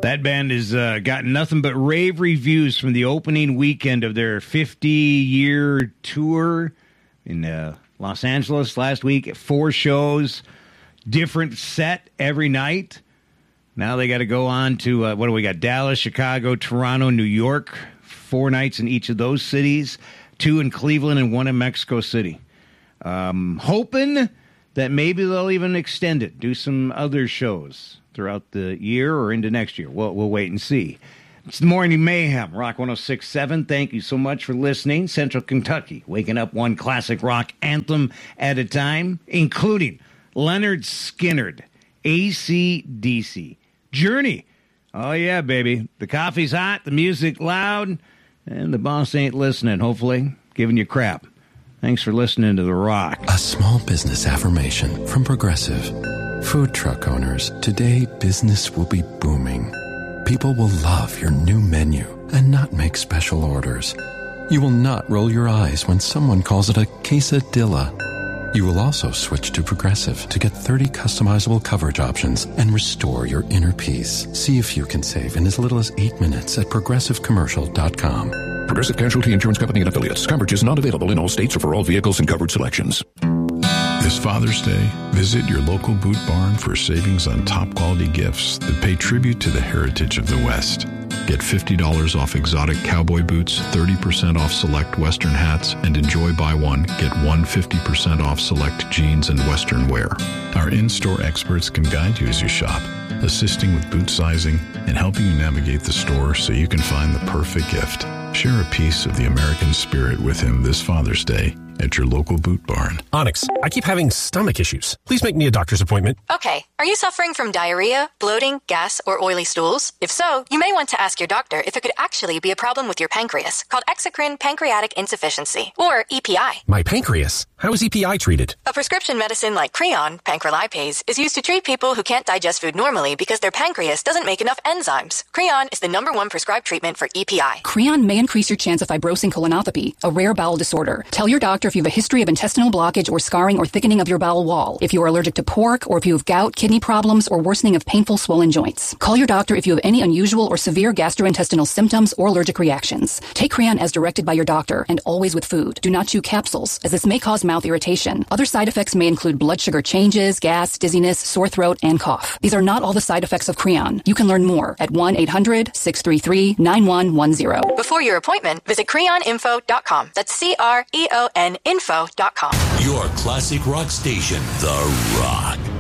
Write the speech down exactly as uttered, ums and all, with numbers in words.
That band has uh, gotten nothing but rave reviews from the opening weekend of their fifty-year tour in uh, Los Angeles last week. Four shows, different set every night. Now they got to go on to, uh, what do we got? Dallas, Chicago, Toronto, New York. Four nights in each of those cities. Two in Cleveland and one in Mexico City. Um, hoping that maybe they'll even extend it, do some other shows throughout the year or into next year. We'll, we'll wait and see. It's the Morning Mayhem, Rock one oh six point seven. Thank you so much for listening. Central Kentucky, waking up one classic rock anthem at a time, including Leonard Skinner, A C D C, Journey. Oh, yeah, baby. The coffee's hot, the music loud, and the boss ain't listening, hopefully, giving you crap. Thanks for listening to The Rock. A small business affirmation from Progressive. Food truck owners, today business will be booming. People will love your new menu and not make special orders. You will not roll your eyes when someone calls it a quesadilla. You will also switch to Progressive to get thirty customizable coverage options and restore your inner peace. See if you can save in as little as eight minutes at progressive commercial dot com. Progressive Casualty Insurance Company and Affiliates. Coverage is not available in all states or for all vehicles and coverage selections. This Father's Day, visit your local Boot Barn for savings on top-quality gifts that pay tribute to the heritage of the West. Get fifty dollars off exotic cowboy boots, thirty percent off select Western hats, and enjoy buy one, get one fifty percent off select jeans and Western wear. Our in-store experts can guide you as you shop, assisting with boot sizing and helping you navigate the store so you can find the perfect gift. Share a piece of the American spirit with him this Father's Day at your local Boot Barn. Onyx, I keep having stomach issues. Please make me a doctor's appointment. Okay. Are you suffering from diarrhea, bloating, gas, or oily stools? If so, you may want to ask your doctor if it could actually be a problem with your pancreas, called exocrine pancreatic insufficiency, or E P I. My pancreas? How is E P I treated? A prescription medicine like Creon, pancrelipase, is used to treat people who can't digest food normally because their pancreas doesn't make enough enzymes. Creon is the number one prescribed treatment for E P I. Creon may increase your chance of fibrosing colonopathy, a rare bowel disorder. Tell your doctor if you have a history of intestinal blockage or scarring or thickening of your bowel wall, if you are allergic to pork, or if you have gout, kidney problems, or worsening of painful swollen joints. Call your doctor if you have any unusual or severe gastrointestinal symptoms or allergic reactions. Take Creon as directed by your doctor and always with food. Do not chew capsules, as this may cause mouth irritation. Other side effects may include blood sugar changes, gas, dizziness, sore throat, and cough. These are not all the side effects of Creon. You can learn more at one eight hundred six three three nine one one zero. Before your appointment, visit creon info dot com. That's C R E O N info dot com. Your classic rock station, The Rock.